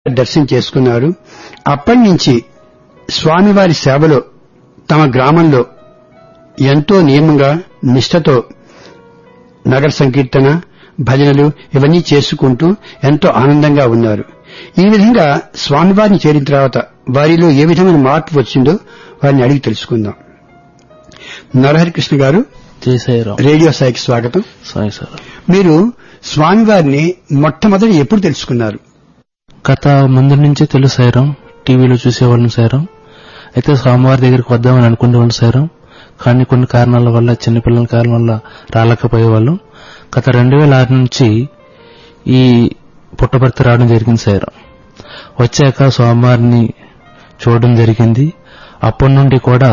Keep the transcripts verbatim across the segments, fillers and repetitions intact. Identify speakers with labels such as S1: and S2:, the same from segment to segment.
S1: దర్శనం చేసుకున్నారు. అప్పటి నుంచి స్వామివారి సేవలో తమ గ్రామంలో ఎంతో నియమంగా నిష్ఠతో నగర సంకీర్తన, భజనలు ఇవన్నీ చేసుకుంటూ ఎంతో ఆనందంగా ఉన్నారు. ఈ విధంగా స్వామివారిని చేరిన తర్వాత వారిలో ఏ విధమైన మార్పు వచ్చిందో వారిని అడిగి తెలుసుకుందాం. నరహరికృష్ణ గారు, రేడియో సాయికి స్వాగతం. మీరు స్వామివారిని మొట్టమొదటి ఎప్పుడు తెలుసుకున్నారు?
S2: గత ముందు నుంచి తెలుసు సాయిరాం, టీవీలో చూసేవాళ్ళం సాయిరాం. అయితే స్వామివారి దగ్గరికి వద్దామని అనుకునేవాళ్ళం సాయిరాం. కానీ కొన్ని కారణాల వల్ల, చిన్నపిల్లల కారణం వల్ల రాలేకపోయేవాళ్ళం. గత రెండు వేల ఆరు నుంచి ఈ పుట్టపర్తి రావడం జరిగింది సాయిరాం. వచ్చాక స్వామివారిని చూడడం జరిగింది. అప్పటి నుండి కూడా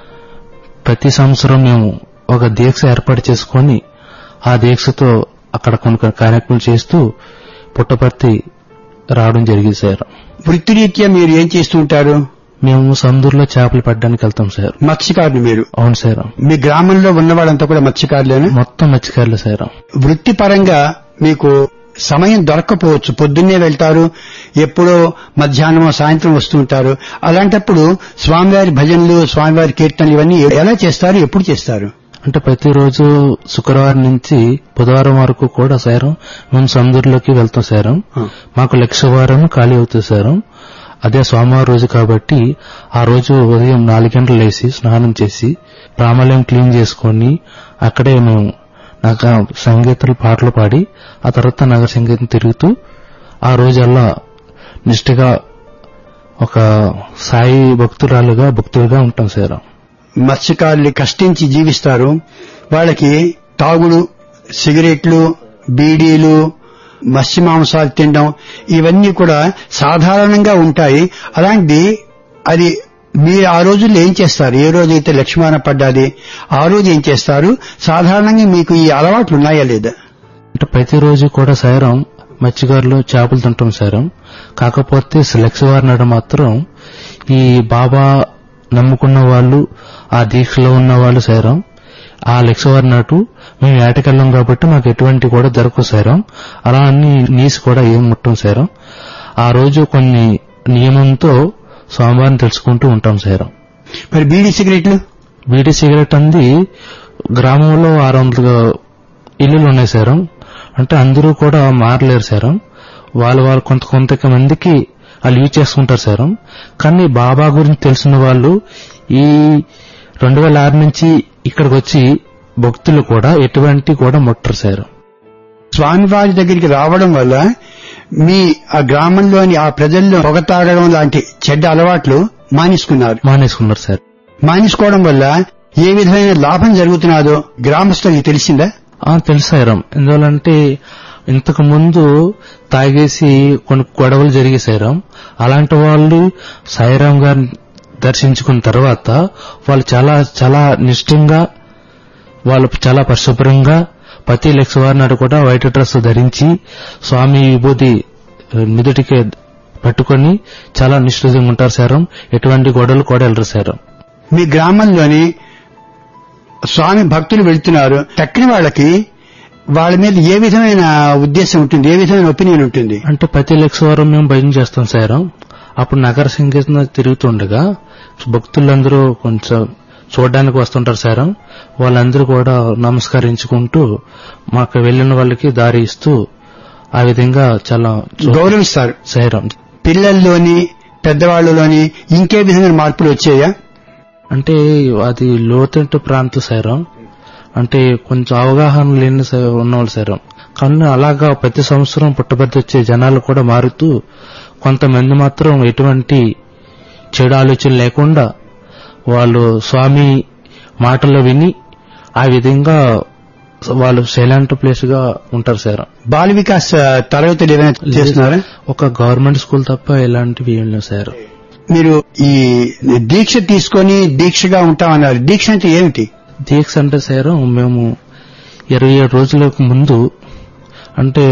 S2: ప్రతి సంవత్సరం మేము ఒక దీక్ష ఏర్పాటు చేసుకుని ఆ దీక్షతో అక్కడ కొన్ని కార్యక్రమాలు చేస్తూ పుట్టపర్తి రావడం జరిగింది సార్.
S1: వృత్తిరీత్యా మీరు ఏం చేస్తూ ఉంటారు?
S2: మేము సముద్రంలో చేపలు పట్టడానికి వెళ్తాం సార్.
S1: మత్స్యకారులు మీరు?
S2: అవును సార్.
S1: మీ గ్రామంలో ఉన్న వాళ్ళంతా కూడా మత్స్యకారులేనా?
S2: మొత్తం మత్స్యకారులే సార్.
S1: వృత్తిపరంగా మీకు సమయం దొరక్కపోవచ్చు, పొద్దున్నే వెళ్తారు, ఎప్పుడో మధ్యాహ్నం సాయంత్రం వస్తుంటారు. అలాంటప్పుడు స్వామివారి భజనలు, స్వామివారి కీర్తనలు ఇవన్నీ ఎలా చేస్తారు, ఎప్పుడు చేస్తారు?
S2: అంటే ప్రతిరోజు శుక్రవారం నుంచి బుధవారం వరకు కూడా సారం మేము సముద్రంలోకి వెళ్తాం సారం. మాకు లక్షవారం ఖాళీ అవుతుంది సారం. అదే సోమవారం రోజు కాబట్టి ఆ రోజు ఉదయం నాలుగు గంటలు లేసి స్నానం చేసి ప్రామాలయం క్లీన్ చేసుకుని అక్కడే మేము నాకు సంగీతాలు పాటలు పాడి ఆ తర్వాత నగర సంగీతం తిరుగుతూ ఆ రోజల్లా నిష్ఠగా ఒక సాయి భక్తురాలుగా భక్తులుగా ఉంటాం సార్.
S1: మత్స్యకారులు కష్టించి జీవిస్తారు. వాళ్ళకి తాగుడు, సిగరెట్లు, బీడీలు, మత్స్య మాంసాలు తినడం ఇవన్నీ కూడా సాధారణంగా ఉంటాయి. అలాంటి అది మీరు ఆ రోజుల్లో ఏం చేస్తారు? ఏ రోజైతే లక్ష్మణ పడ్డాది ఆ రోజు ఏం చేస్తారు? సాధారణంగా మీకు ఈ అలవాట్లు ఉన్నాయా లేదా?
S2: అంటే ప్రతిరోజు కూడా సారం మత్స్యకారులు చేపలు తింటాం సారం. కాకపోతే లక్షవారి నాడు మాత్రం ఈ బాబా నమ్ముకున్న వాళ్ళు, ఆ దీక్షలో ఉన్న వాళ్ళు సారం ఆ లక్షవారి నాటు మేము ఏటకెళ్ళాం కాబట్టి మాకు ఎటువంటి కూడా దొరకవు సారం. అలా అన్ని నీసు కూడా ఏం ముట్టం సారం. ఆ రోజు కొన్ని నియమంతో స్వామివారిని తెలుసుకుంటూ ఉంటాం సారం.
S1: మరి బీడీ సిగరెట్లు?
S2: బీడీ సిగరెట్ అంది గ్రామంలో ఆరు వందల ఇల్లులు ఉన్నాయి సారం. అంటే అందరూ కూడా మారలేరు సారం. వాళ్ళు వాళ్ళు కొంత కొంతమందికి వాళ్ళు యూజ్ చేసుకుంటారు సారం. కానీ బాబా గురించి తెలిసిన వాళ్ళు ఈ రెండు వేల ఆరు నుంచి ఇక్కడికి వచ్చి భక్తులు కూడా ఎటువంటి కూడా ముట్టరు సార్.
S1: స్వామివారి దగ్గరికి రావడం వల్ల మీ ఆ గ్రామంలోని ఆ ప్రజల్లో పొగ తాగడం లాంటి చెడ్డ అలవాట్లు మానేసుకున్నారు
S2: మానేసుకున్నారు సార్.
S1: మానేసుకోవడం వల్ల ఏ విధమైన లాభం జరుగుతున్నదో గ్రామస్తులకి తెలిసిందా?
S2: తెలుసు సార్. ఎందువల్లంటే ఇంతకు ముందు తాగేసి కొన్ని గొడవలు జరిగే సాయిరాం. అలాంటి వాళ్ళు సాయిరాం గారిని దర్శించుకున్న తర్వాత వాళ్ళు చాలా చాలా నిష్ఠంగా, వాళ్ళు చాలా పరిశుభ్రంగా ప్రతి లక్షవారి నాడు కూడా వైట్ డ్రెస్ ధరించి స్వామి విభూతి మిదుటికి పట్టుకుని చాలా నిష్ఠంగా ఉంటారు సారం. ఎటువంటి గొడవలు కూడా వెళ్ళరు సారం.
S1: మీ గ్రామంలోని స్వామి భక్తులు వెళ్తున్నారు, తక్కిన వాళ్ళకి వాళ్ళ మీద ఏ విధమైన ఉద్దేశం ఉంటుంది, ఏ విధమైన ఒపీనియన్ ఉంటుంది?
S2: అంటే ప్రతి లక్షవారం మేము భజన చేస్తాం సారం. అప్పుడు నగర సంకీర్తన తిరుగుతుండగా భక్తులందరూ కొంచెం చూడడానికి వస్తుంటారు సారం. వాళ్ళందరూ కూడా నమస్కరించుకుంటూ మాకు వెళ్లిన వాళ్ళకి దారి ఇస్తూ ఆ విధంగా చాలా
S1: గౌరవిస్తారు
S2: సారం.
S1: పిల్లల్లోని పెద్దవాళ్లలోని ఇంకే విధమైన మార్పులు వచ్చాయా?
S2: అంటే అది లోతట్టు ప్రాంతం సారం. అంటే కొంచెం అవగాహన లేని ఉన్నవాళ్ళు సారం. కానీ అలాగా ప్రతి సంవత్సరం పుట్టబర్తి వచ్చే జనాలు కూడా మారుతూ కొంతమంది మాత్రం ఎటువంటి చెడు ఆలోచన లేకుండా వాళ్ళు స్వామి మాటల్లో విని ఆ విధంగా వాళ్ళు సైలెంట్ ప్లేస్ గా ఉంటారు సార్.
S1: బాల వికాస్ తరగతులు ఏమైనా చేస్తున్నారా?
S2: ఒక గవర్నమెంట్ స్కూల్ తప్ప ఎలాంటివి ఏం లేవు సార్.
S1: మీరు ఈ దీక్ష తీసుకొని దీక్షగా ఉంటామన్నారు. దీక్ష అంటే ఏమిటి?
S2: దీక్ష అంటే సార్ మేము ఇరవై ఏడు రోజులకు ముందు అంటే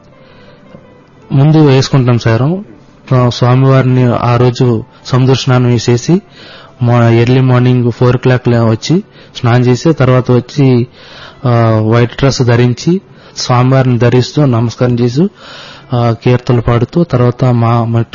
S2: ముందు వేసుకుంటాం సార్. స్వామివారిని ఆ రోజు సముద్ర స్నానం వేసేసి ఎర్లీ మార్నింగ్ ఫోర్ ఓ క్లాక్ వచ్చి స్నానం చేసి తర్వాత వచ్చి వైట్ డ్రెస్ ధరించి స్వామివారిని ధరిస్తూ నమస్కారం చేసి కీర్తనలు పాడుతూ తర్వాత మా